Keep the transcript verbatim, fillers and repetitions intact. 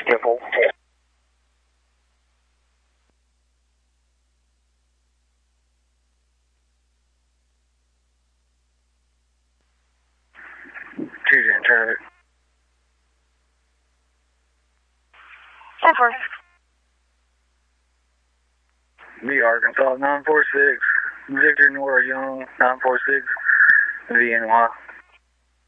Careful. Two ten traffic. ten four. B Arkansas nine four six. Victor Nora Young nine four six. V N Y.